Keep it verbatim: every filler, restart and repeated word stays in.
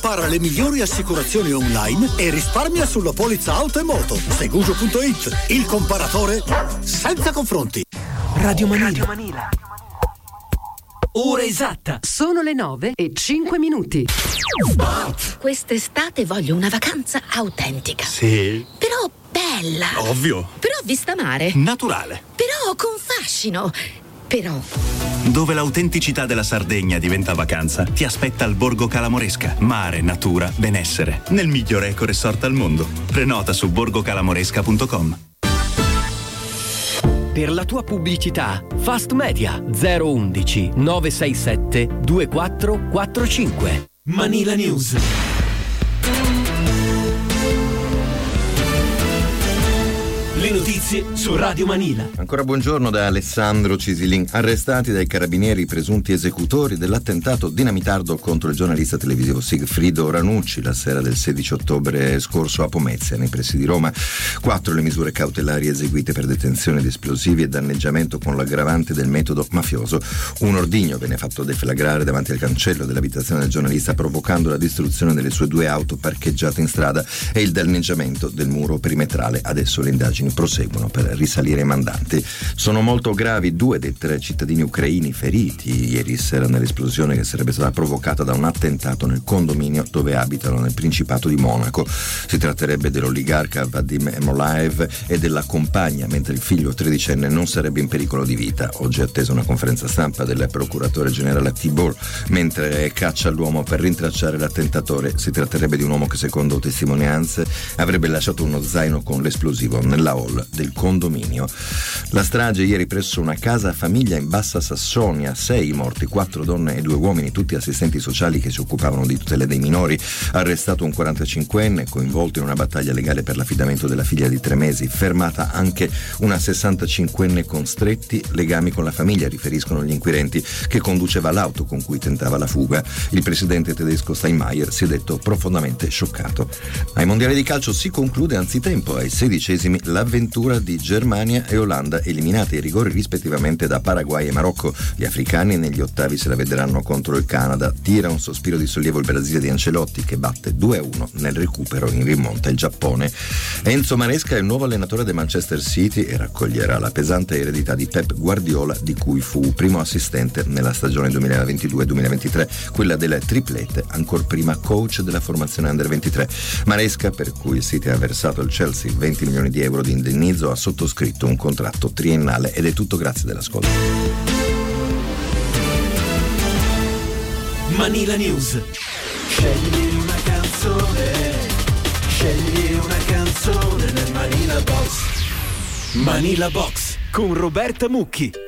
Compara le migliori assicurazioni online e risparmia sulla polizza auto e moto. Segugio punto it, il comparatore senza confronti. Radio Manila. Ora esatta. Sono le nove e cinque minuti. Quest'estate voglio una vacanza autentica. Sì. Però bella. Ovvio. Però vista mare. Naturale. Però con fascino. Però... Dove l'autenticità della Sardegna diventa vacanza, ti aspetta il Borgo Calamoresca. Mare, natura, benessere. Nel miglior eco resort al mondo. Prenota su borgo calamoresca punto com. Per la tua pubblicità, Fast Media zero undici nove sei sette due quattro quattro cinque. Manila News. Le notizie su Radio Manila. Ancora buongiorno da Alessandro Cisilin. Arrestati dai carabinieri i presunti esecutori dell'attentato dinamitardo contro il giornalista televisivo Sigfrido Ranucci la sera del sedici ottobre scorso a Pomezia, nei pressi di Roma. Quattro le misure cautelari eseguite per detenzione di esplosivi e danneggiamento con l'aggravante del metodo mafioso. Un ordigno venne fatto deflagrare davanti al cancello dell'abitazione del giornalista, provocando la distruzione delle sue due auto parcheggiate in strada e il danneggiamento del muro perimetrale. Adesso le indagini proseguono per risalire i mandanti. Sono molto gravi due dei tre cittadini ucraini feriti ieri sera nell'esplosione che sarebbe stata provocata da un attentato nel condominio dove abitano nel Principato di Monaco. Si tratterebbe dell'oligarca Vadim Emolaev e della compagna, mentre il figlio tredicenne non sarebbe in pericolo di vita. Oggi è attesa una conferenza stampa del procuratore generale Tibor, mentre caccia all'uomo per rintracciare l'attentatore. Si tratterebbe di un uomo che, secondo testimonianze, avrebbe lasciato uno zaino con l'esplosivo nella hall del condominio. La strage ieri presso una casa famiglia in Bassa Sassonia, sei morti, quattro donne e due uomini, tutti assistenti sociali che si occupavano di tutela dei minori. Arrestato un quarantacinquenne coinvolto in una battaglia legale per l'affidamento della figlia di tre mesi. Fermata anche una sessantacinquenne con stretti legami con la famiglia, riferiscono gli inquirenti, che conduceva l'auto con cui tentava la fuga. Il presidente tedesco Steinmeier si è detto profondamente scioccato. Ai mondiali di calcio si conclude anzitempo, ai sedicesimi l'avventura di Germania e Olanda, eliminate ai rigori rispettivamente da Paraguay e Marocco. Gli africani negli ottavi se la vedranno contro il Canada. Tira un sospiro di sollievo il Brasile di Ancelotti, che batte due a uno nel recupero in rimonta il Giappone. Enzo Maresca è il nuovo allenatore del Manchester City e raccoglierà la pesante eredità di Pep Guardiola, di cui fu primo assistente nella stagione duemilaventidue duemilaventitré, quella delle triplette, ancor prima coach della formazione under ventitré. Maresca, per cui il City ha versato al Chelsea venti milioni di euro di indennizzo, ha sottoscritto un contratto triennale. Ed è tutto, grazie dell'ascolto. Manila News. Scegli una canzone, scegli una canzone nel Manila Box. Manila Box con Roberta Mucchi.